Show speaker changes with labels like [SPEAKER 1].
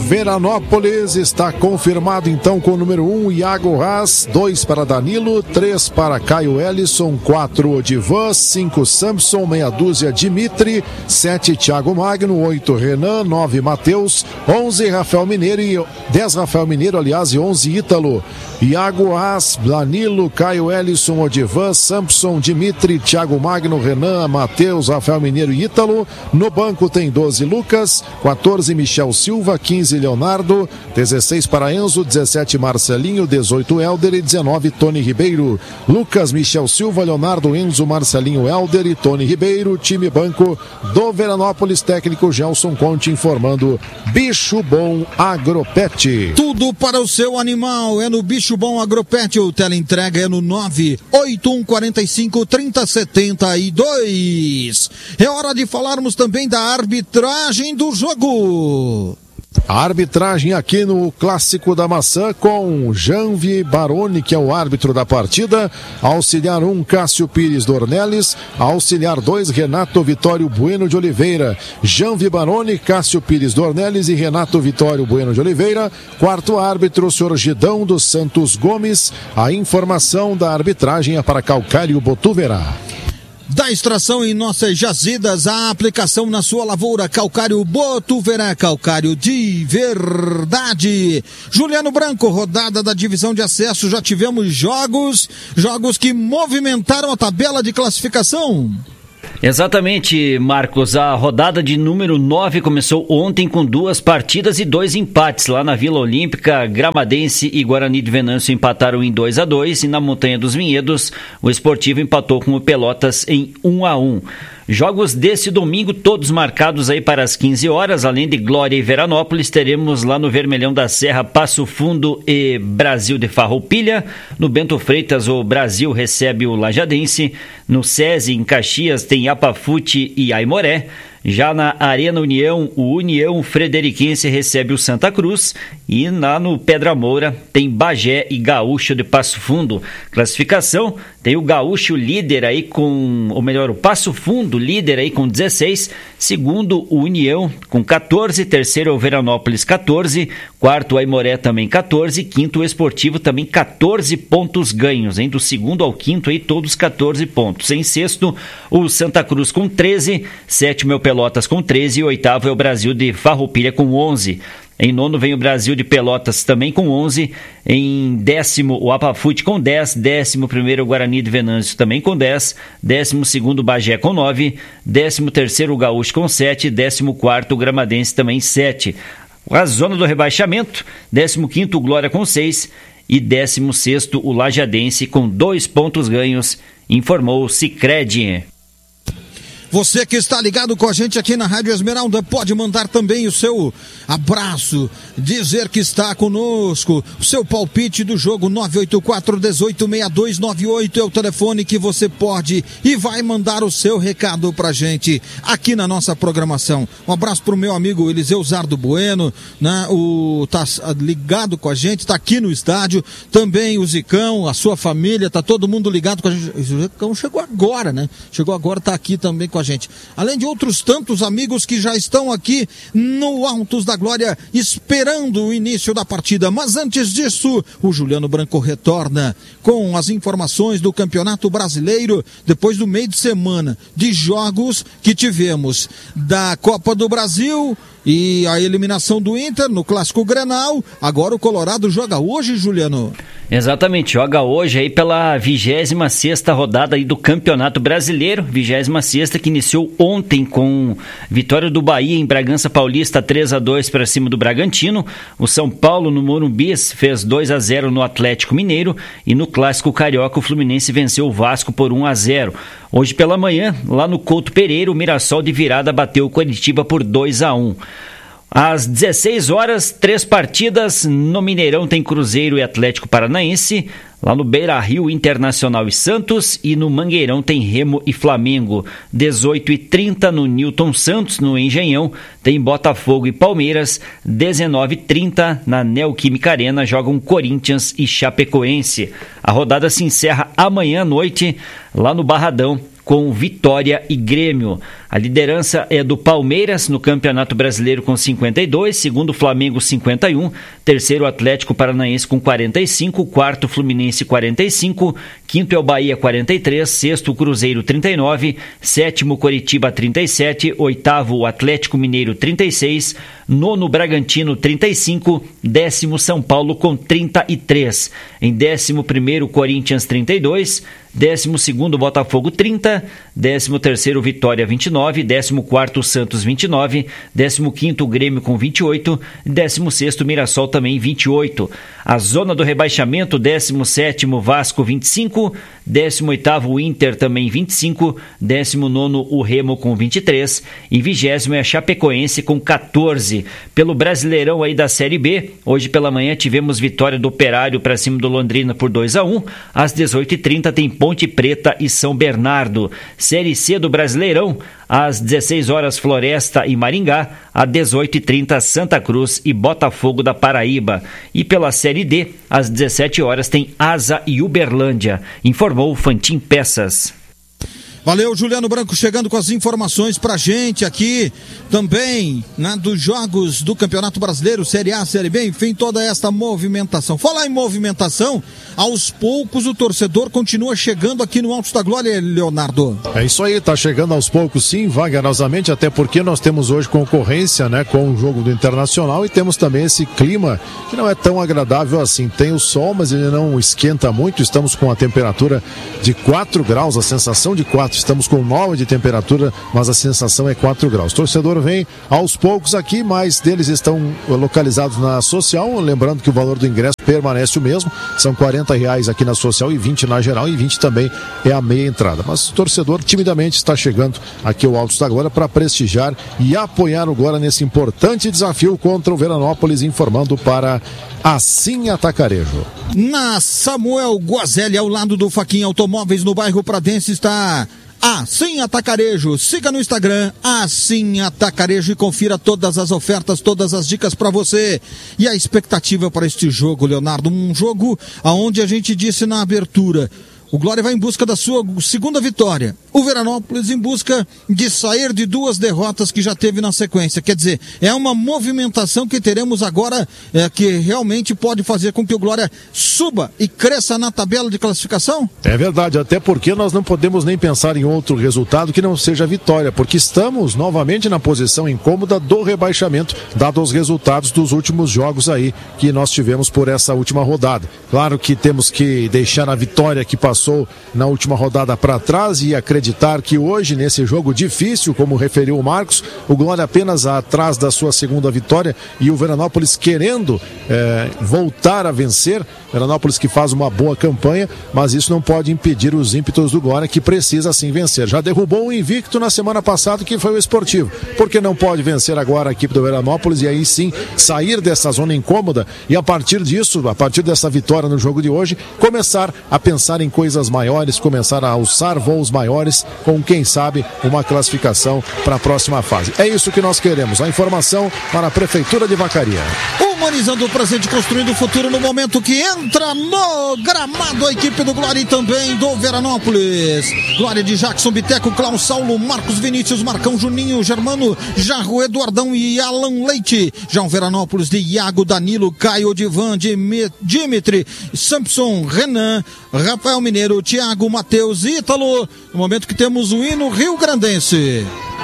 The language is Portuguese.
[SPEAKER 1] Veranópolis está confirmado então com o número 1, Iago Haas, 2 para Danilo, 3 para Caio Ellison, 4 Odivan, 5 Samson, meia dúzia Dimitri, 7 Thiago Magno, 8 Renan, 9 Matheus, 11 Rafael Mineiro e 10 Rafael Mineiro, aliás, e 11 Ítalo. Iago Haas, Danilo, Caio Ellison, Odivan, Samson, Dimitri, Thiago Magno, Renan, Matheus, Rafael Mineiro e Ítalo. No banco tem 12 Lucas, 14 Michel Silva, 15 Leonardo, 16 para Enzo, 17 Marcelinho, 18 Helder e 19 Tony Ribeiro. Lucas, Michel Silva, Leonardo, Enzo, Marcelinho, Helder e Tony Ribeiro. Time banco do Veranópolis, técnico Gelson Conte informando. Bicho Bom Agropet.
[SPEAKER 2] Tudo para o seu animal é no Bicho Bom Agropet. O teleentrega é no 981453072. É hora de falarmos também da arbitragem do jogo.
[SPEAKER 1] A arbitragem aqui no Clássico da Maçã com Janvi Baroni, que é o árbitro da partida. Auxiliar 1, Cássio Pires Dornelles. Auxiliar 2, Renato Vitório Bueno de Oliveira. Janvi Baroni, Cássio Pires Dornelles e Renato Vitório Bueno de Oliveira. Quarto árbitro, o senhor Gidão dos Santos Gomes. A informação da arbitragem é para Calcário Botuverá.
[SPEAKER 2] Da extração em nossas jazidas, a aplicação na sua lavoura, Calcário Botuverá, calcário de verdade. Juliano Branco, rodada da divisão de acesso, já tivemos jogos que movimentaram a tabela de classificação.
[SPEAKER 3] Exatamente, Marcos. A rodada de número 9 começou ontem com 2 partidas e 2 empates. Lá na Vila Olímpica, Gramadense e Guarani de Venâncio empataram em 2-2 e na Montanha dos Vinhedos, o Esportivo empatou com o Pelotas em 1-1. Jogos desse domingo, todos marcados aí para as 15 horas, além de Glória e Veranópolis, teremos lá no Vermelhão da Serra, Passo Fundo e Brasil de Farroupilha. No Bento Freitas, o Brasil recebe o Lajadense. No SESI, em Caxias, tem Apafute e Aimoré. Já na Arena União, o União Frederiquense recebe o Santa Cruz. E lá no Pedra Moura tem Bagé e Gaúcho de Passo Fundo. Classificação, tem o Gaúcho líder aí com, ou melhor, o Passo Fundo líder aí com 16. Segundo, o União com 14. Terceiro, o Veranópolis 14. Quarto, o Aimoré também 14. Quinto, o Esportivo também 14 pontos ganhos. Hein? Do segundo ao quinto aí todos 14 pontos. Em sexto, o Santa Cruz com 13. Sétimo é o Pelotas com 13 e oitavo é o Brasil de Farroupilha com 11. Em nono vem o Brasil de Pelotas também com 11. Em décimo o Apafute com 10. 11º o Guarani de Venâncio também com 10. 12º o Bagé com 9. 13º o Gaúcho com 7. 14º o Gramadense também 7. A zona do rebaixamento, 15º o Glória com 6. E 16º o Lajadense com 2 pontos ganhos, informou o Sicredi.
[SPEAKER 2] Você que está ligado com a gente aqui na Rádio Esmeralda, pode mandar também o seu abraço, dizer que está conosco, o seu palpite do jogo 984-186298 é o telefone que você pode e vai mandar o seu recado pra gente aqui na nossa programação. Um abraço pro meu amigo Eliseu Zardo Bueno, né? Tá ligado com a gente, tá aqui no estádio, também o Zicão, a sua família, tá todo mundo ligado com a gente. O Zicão chegou agora, né? Chegou agora, tá aqui também com a gente. Além de outros tantos amigos que já estão aqui no Altos da Glória esperando o início da partida. Mas antes disso, o Juliano Branco retorna com as informações do Campeonato Brasileiro depois do meio de semana de jogos que tivemos da Copa do Brasil e a eliminação do Inter no Clássico Grenal. Agora o Colorado joga hoje, Juliano.
[SPEAKER 3] Exatamente, joga hoje aí pela 26ª rodada aí do Campeonato Brasileiro, 26ª que iniciou ontem com vitória do Bahia em Bragança Paulista 3-2 para cima do Bragantino. O São Paulo no Morumbi fez 2-0 no Atlético Mineiro e no Clássico Carioca o Fluminense venceu o Vasco por 1-0. Hoje pela manhã, lá no Couto Pereira, o Mirassol de virada bateu o Coritiba por 2-1. Às 16 horas, 3 partidas. No Mineirão tem Cruzeiro e Atlético Paranaense. Lá no Beira-Rio, Internacional e Santos. E no Mangueirão tem Remo e Flamengo. 18h30 no Newton Santos, no Engenhão, tem Botafogo e Palmeiras. 19h30 na Neoquímica Arena jogam Corinthians e Chapecoense. A rodada se encerra amanhã à noite lá no Barradão com Vitória e Grêmio. A liderança é do Palmeiras no Campeonato Brasileiro com 52, segundo Flamengo 51, terceiro Atlético Paranaense com 45, quarto Fluminense 45, quinto é o Bahia 43, sexto Cruzeiro 39, sétimo Coritiba 37, oitavo Atlético Mineiro 36, nono Bragantino 35, décimo São Paulo com 33, em 11º Corinthians 32, 12º Botafogo 30, 13º Vitória 29, 14º Santos 29, 15º Grêmio com 28, 16º Mirassol também 28. A zona do rebaixamento, 17º Vasco 25, 18º Inter também 25, 19º o Remo com 23 e 20º é a Chapecoense com 14. Pelo Brasileirão aí da Série B, hoje pela manhã tivemos vitória do Operário para cima do Londrina por 2-1, às 18h30 tem Ponte Preta e São Bernardo. Série C do Brasileirão, às 16 horas Floresta e Maringá, às 18h30 Santa Cruz e Botafogo da Paraíba. E pela Série D, às 17 horas tem Asa e Uberlândia, informou Fantin Peças.
[SPEAKER 2] Valeu, Juliano Branco, chegando com as informações pra gente aqui também, né, dos jogos do Campeonato Brasileiro, Série A, Série B, enfim, toda esta movimentação. Falar em movimentação, aos poucos o torcedor continua chegando aqui no Altos da Glória, Leonardo.
[SPEAKER 1] É isso aí, tá chegando aos poucos sim, vagarosamente, até porque nós temos hoje concorrência, né, com o jogo do Internacional e temos também esse clima que não é tão agradável assim. Tem o sol, mas ele não esquenta muito, estamos com a temperatura de 4 graus, a sensação de 4. Estamos com 9 de temperatura, mas a sensação é 4 graus. O torcedor vem aos poucos aqui, mas deles estão localizados na Social. Lembrando que o valor do ingresso permanece o mesmo. São R$40 aqui na Social e 20 na geral. E 20 também é a meia entrada. Mas o torcedor timidamente está chegando aqui ao Altos da Glória para prestigiar e apoiar o Glória nesse importante desafio contra o Veranópolis, informando para Assim Atacarejo.
[SPEAKER 2] Na Samuel Guazelli, ao lado do Faquinha Automóveis, no bairro Pradense, está Assim Atacarejo. Siga no Instagram Assim Atacarejo e confira todas as ofertas, todas as dicas para você. E a expectativa para este jogo, Leonardo, um jogo aonde a gente disse na abertura, o Glória vai em busca da sua segunda vitória. O Veranópolis em busca de sair de 2 derrotas que já teve na sequência. Quer dizer, é uma movimentação que teremos agora que realmente pode fazer com que o Glória suba e cresça na tabela de classificação?
[SPEAKER 1] É verdade, até porque nós não podemos nem pensar em outro resultado que não seja vitória, porque estamos novamente na posição incômoda do rebaixamento, dados os resultados dos últimos jogos aí que nós tivemos por essa última rodada. Claro que temos que deixar a vitória que passou na última rodada para trás e acreditar que hoje, nesse jogo difícil, como referiu o Marcos, o Glória apenas atrás da sua segunda vitória e o Veranópolis querendo voltar a vencer. Veranópolis que faz uma boa campanha, mas isso não pode impedir os ímpetos do Glória, que precisa sim vencer. Já derrubou um invicto na semana passada, que foi o Esportivo. Porque não pode vencer agora a equipe do Veranópolis e aí sim sair dessa zona incômoda e a partir disso, a partir dessa vitória no jogo de hoje, começar a pensar em coisas maiores, começar a alçar voos maiores com, quem sabe, uma classificação para a próxima fase. É isso que nós queremos. A informação para a Prefeitura de Vacaria.
[SPEAKER 2] Humanizando o presente, construindo o futuro no momento que entra no gramado a equipe do Glória e também do Veranópolis. Glória de Jackson, Biteco, Klaus, Saulo, Marcos Vinícius, Marcão, Juninho, Germano, Jarro, Eduardão e Alan Leite. Já o Veranópolis de Iago, Danilo, Caio, Divan, Dimitri, Samson, Renan, Rafael Mineiro, Thiago, Matheus, Ítalo. No momento que temos o hino rio-grandense.